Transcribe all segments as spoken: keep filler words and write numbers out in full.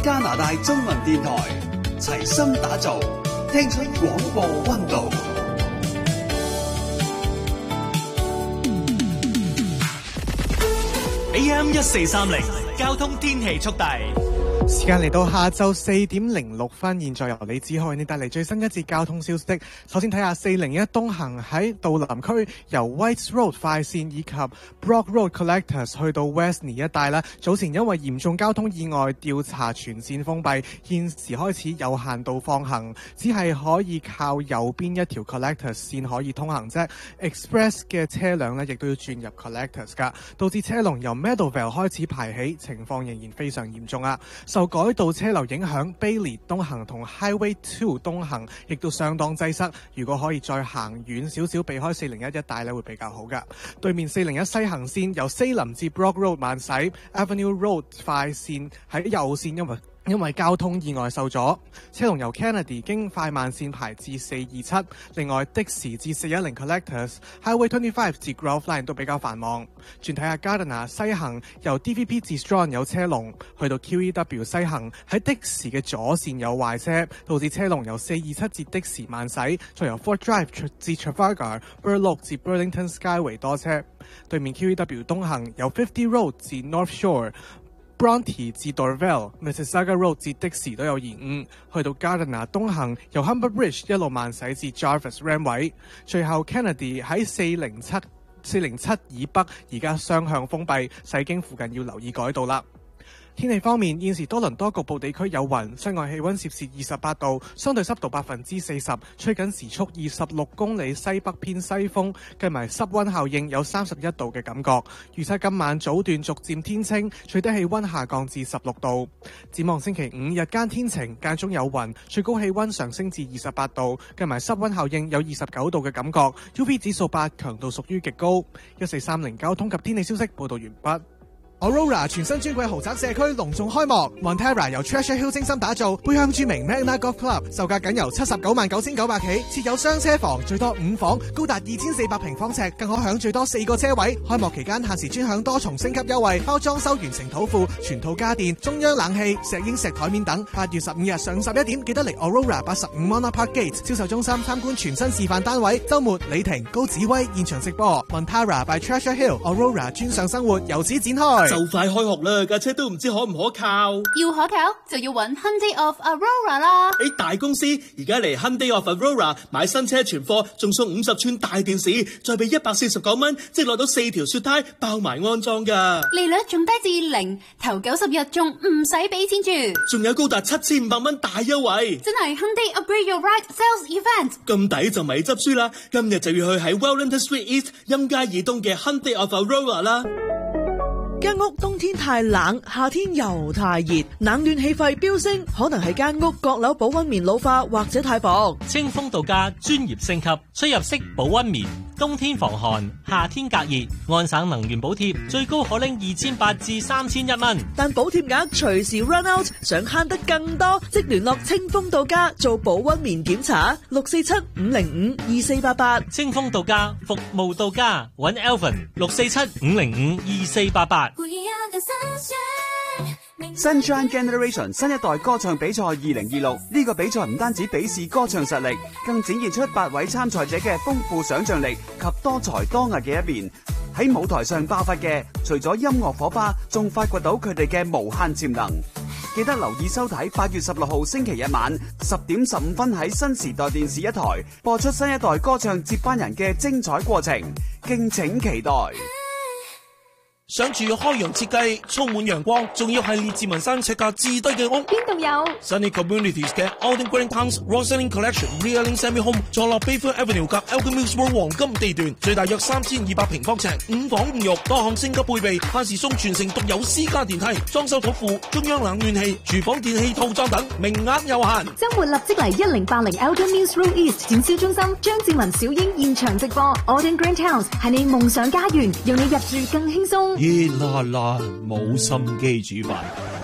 加拿大中文電台，齊心打造，聽出廣播溫度。 A M 一四三零交通天氣速遞。 時間嚟到下晝四點零六分，現在由李子海為你帶嚟最新一節交通消息。首先睇下四零一東行喺杜林區由 Whites Road 快線以及 Brock Road Collectors 去到 Westney 一帶啦。早前因為嚴重交通意外調查全線封閉，現時開始有限度放行，只係可以靠右邊一條 Collectors 線可以通行啫。Express 嘅車輛咧亦都要轉入 Collectors 噶，導致車龍由 Meadowvale 開始排起，情況仍然非常嚴重啊！受改道車流影響 ，Bailey 東行同 Highway Two 東行亦都相當擠塞。如果可以再行遠少少，避開四零一一帶咧，會比較好噶。對面四零一西行線由西林至 Brock Road 慢駛 ，Avenue Road 快線喺右線，因為因為交通意外受阻，車龍由 Kennedy 經快慢線排至四二七。另外的士至四一零 Collectors、Highway twenty-five 至 Grove Line 都比較繁忙。轉睇下 Gardiner 西行由 D V P 至 Strong 有車龍，去到 Q E W 西行喺的士嘅左線有壞車，導致車龍由四二七至的士慢駛，再由 Fort Drive 至 Trafalgar、Burloak 至 Burlington Skyway 多車。對面 Q E W 東行由fifty Road 至 North Shore。Bronte 至 Dorval、Mississauga Road 至的士都有延誤，去到 Gardiner 東行由 Humber Bridge 一路慢駛至 Jarvis Ram 位，最後 Kennedy 喺四零七四零七以北而家雙向封閉，駛經附近要留意改道啦。天氣方面，現時多倫多局部地區有雲，室外氣溫攝氏二十八度，相對濕度百分之四十，吹緊時速二十六公里西北偏西風，計埋濕溫效應有三十一度嘅感覺。預測今晚早段逐漸天清，最低氣溫下降至十六度。展望星期五日間天晴，間中有雲，最高氣溫上升至二十八度，計埋濕溫效應有二十九度嘅感覺。U V 指數八，強度屬於極高。一四三零交通及天氣消息報道完畢。Aurora 全新尊貴豪宅社區隆重開幕 ，Montera 由 Treasure Hill 精心打造，背向著名 Magna Golf Club， 售價僅由七十九萬九千九百起，設有雙車房，最多五房，高達二千四百平方尺，更可享最多四個車位。開幕期間限時專享多重升級優惠，包裝修完成土庫、全套家電、中央冷氣、石英石台面等。八月十五日上十一點，記得嚟 Aurora 八十五 Monarch Park Gate 銷售中心參觀全新示範單位。週末李婷、高子威現場直播 Montera by Treasure Hill Aurora 專上生活由此展開。 就快開學啦，架車都唔知可唔可靠。 要可靠就要揾 Hyundai of Aurora 啦。 喺大公司而家嚟 Hyundai of Aurora 買新車存貨，仲送五十寸大電視，再俾一百四十九蚊，即攞到四條雪胎，包埋安裝噶。 利率仲低至零，頭九十日仲唔使俾錢住， 仲有高達七千五百蚊大優惠。 真係 Hyundai Upgrade Your Ride Sales Event， 咁抵就咪執輸啦！今日就要去喺 Wellington Street East 欽街以東嘅 Hyundai of Aurora 啦。 間屋冬天太冷，夏天又太熱，冷暖氣費飆升，可能係間屋閣樓保溫棉老化或者太薄。 清風度假專業升級，出入式保溫棉，冬天防寒，夏天隔熱，安省能源補貼最高可拎二千八至三千一蚊， 但補貼額隨時 run out， 想慳得更多，即聯絡清風度假做保溫棉檢查，六四七五零五二四八八。 清風度假服務到家，揾 Alvin 六四七五零五二四八八。 Sunshine Generation 新一代歌唱比賽二零二六，呢個比賽唔單止比試歌唱實力，更展現出八位參賽者嘅豐富想象力及多才多藝嘅一面。喺舞台上爆發嘅，除咗音樂火花，仲發掘到佢哋嘅無限潛能。記得留意收睇八月十六號星期日晚十點十五分喺新時代電視一台播出新一代歌唱接班人嘅精彩過程，敬請期待。 想住開揚設計，充滿陽光，仲要係列治文山尺價至低嘅屋。 邊度有 Sunny Communities 嘅 Alden Green Towns Roseland Collection Realing Semi Home 坐落 Bayfront Avenue 及 Alchemist World 黃金地段，最大約三千二百平方尺，五房五浴，多項升級配備，萬事松全城獨有私家電梯，裝修土庫，中央冷暖氣，廚房電器套裝等，名額有限。 周末立即嚟一零八零 Alchemist Road East 展銷中心，張志文小英現場直播 Alden Green Towns 係你夢想家園，讓你入住更輕鬆。 熱辣辣，冇心機煮飯。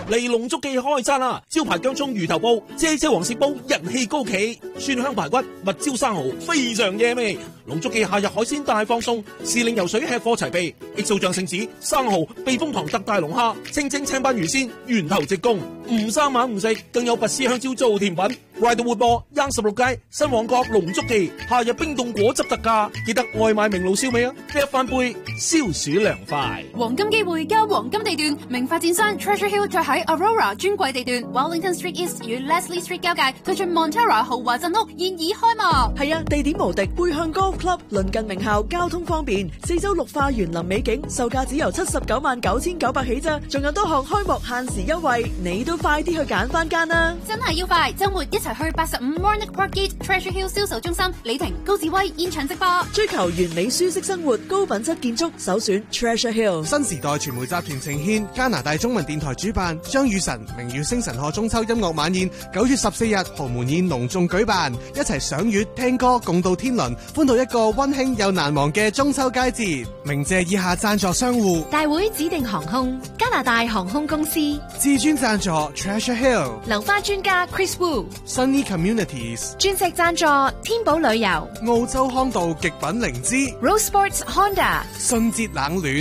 嚟龍足記開餐啦！招牌薑蔥魚頭煲、啫啫黃鱔煲人氣高企，蒜香排骨、蜜椒生蠔非常惹味。龍足記夏日海鮮大放送，時令游水吃貨齊備，X O醬聖子、生蠔、避風塘特大龍蝦、清蒸青斑魚鮮、源頭直供，唔生猛唔食，更有拔絲香蕉做甜品。快到活播，央十六街新旺角龍足記，夏日冰凍果汁特價，記得外賣名爐燒味啊！一翻杯消暑涼快。 黃金機會加黃金地段，名發展商 Treasure Hill 再喺 Aurora 專櫃地段 Wellington Street East 與 Leslie Street 交界推出 Montera 豪華鎮屋，現已開幕。 係啊，地點無敵，背向 Golf Club，鄰近名校，交通方便，四周綠化園林美景，售價只由七十九萬九千九百起咋，仲有多項開幕限時優惠，你都快啲去揀翻間啦！ 真係要快，週末一齊去八十五 Warnock Park Gate Treasure Hill 銷售中心，李婷、高志威現場直播。 追求完美舒適生活，高品質建築，首選 Treasure Hill。 新時代傳媒集團呈獻加拿大中文電台主辦張雨晨明月星辰賀中秋音樂晚宴，九月十四日豪門宴隆重舉辦，一齊賞月聽歌，共度天倫，歡度一個溫馨又難忘嘅中秋佳節。鳴謝以下贊助商戶： 大會指定航空、加拿大航空公司、 至尊贊助 Treasure Hill、 流花專家 Chris Wu、Sunny Communities、 鑽石贊助天寶旅遊、 澳洲康道極品靈芝、 Rose Sports Honda、 信捷冷暖。